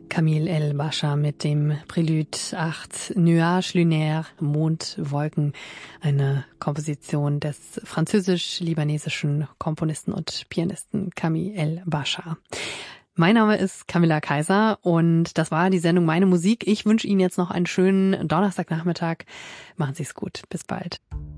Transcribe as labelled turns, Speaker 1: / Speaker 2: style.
Speaker 1: Camille El-Bascha mit dem Prélude 8 Nuages lunaires, Mondwolken, eine Komposition des französisch-libanesischen Komponisten und Pianisten Camille El-Bascha. Mein Name ist Camilla Kaiser und das war die Sendung Meine Musik. Ich wünsche Ihnen jetzt noch einen schönen Donnerstagnachmittag. Machen Sie es gut. Bis bald.